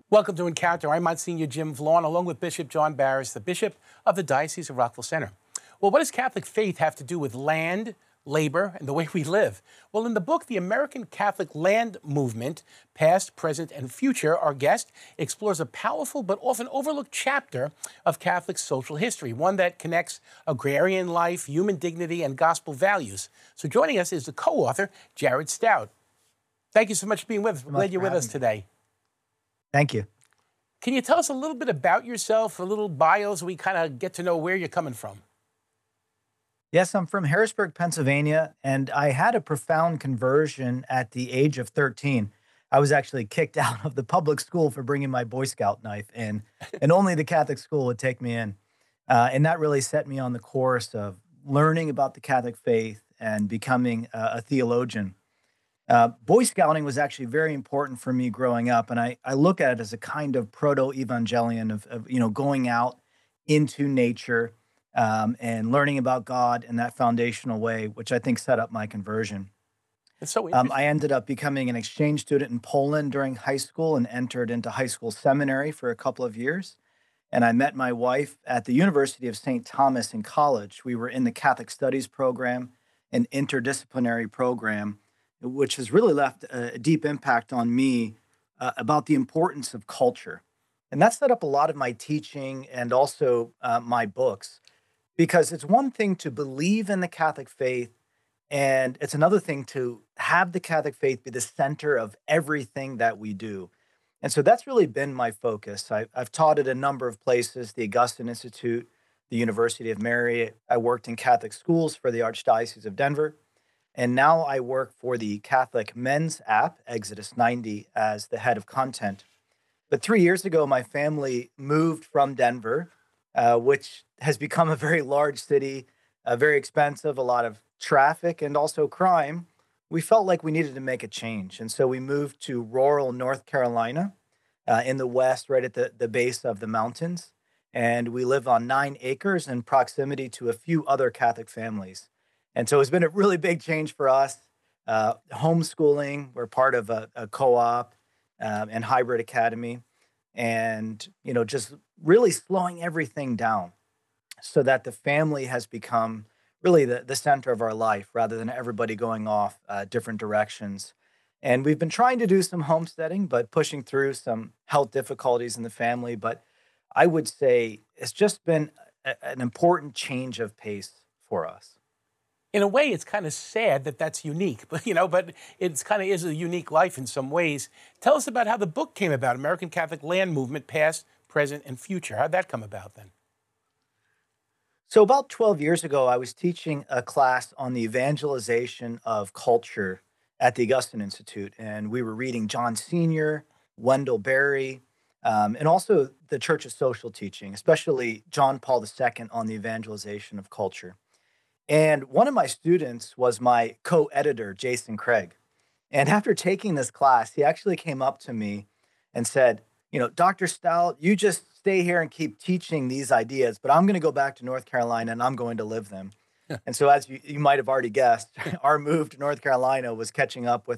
Welcome to Encounter. I'm Monsignor Jim Vaughn, along with Bishop John Barris, the Bishop of the Diocese of Rockville Centre. Well, what does Catholic faith have to do with land, labor, and the way we live? Well, in the book, The American Catholic Land Movement, Past, Present, and Future, our guest explores a powerful but often overlooked chapter of Catholic social history, one that connects agrarian life, human dignity, and gospel values. So joining us is the co-author, Jared Stout. Thank you so much for being with us. We're glad you're with us today. Thank you. Can you tell us a little bit about yourself, a little bio, so we kind of get to know where you're coming from? Yes, I'm from Harrisburg, Pennsylvania, and I had a profound conversion at the age of 13. I was actually kicked out of the public school for bringing my Boy Scout knife in, and only the Catholic school would take me in. And that really set me on the course of learning about the Catholic faith and becoming a theologian. Boy Scouting was actually very important for me growing up, and I look at it as a kind of proto-evangelion of going out into nature and learning about God in that foundational way, which I think set up my conversion. It's so interesting. I ended up becoming an exchange student in Poland during high school and entered into high school seminary for a couple of years. And I met my wife at the University of St. Thomas in college. We were in the Catholic Studies program, an interdisciplinary program which has really left a deep impact on me about the importance of culture. And that set up a lot of my teaching and also my books, because it's one thing to believe in the Catholic faith, and it's another thing to have the Catholic faith be the center of everything that we do. And so that's really been my focus. I've taught at a number of places, the Augustine Institute, the University of Mary. I worked in Catholic schools for the Archdiocese of Denver. And now I work for the Catholic Men's app, Exodus 90, as the head of content. But 3 years ago, my family moved from Denver, which has become a very large city, very expensive, a lot of traffic, and also crime. We felt like we needed to make a change. And so we moved to rural North Carolina in the west, right at the base of the mountains. And we live on 9 acres in proximity to a few other Catholic families. And so it's been a really big change for us. Homeschooling, we're part of a co-op and hybrid academy. And, just really slowing everything down so that the family has become really the center of our life rather than everybody going off different directions. And we've been trying to do some homesteading, but pushing through some health difficulties in the family. But I would say it's just been an important change of pace for us. In a way, it's kind of sad that that's unique, but it's kind of is a unique life in some ways. Tell us about how the book came about, American Catholic Land Movement, Past, Present, and Future. How'd that come about then? So about 12 years ago, I was teaching a class on the evangelization of culture at the Augustine Institute, and we were reading John Senior, Wendell Berry, and also the Church of Social Teaching, especially John Paul II on the evangelization of culture. And one of my students was my co-editor, Jason Craig. And after taking this class, he actually came up to me and said, Dr. Stout, you just stay here and keep teaching these ideas, but I'm going to go back to North Carolina and I'm going to live them. And so as you might have already guessed, our move to North Carolina was catching up with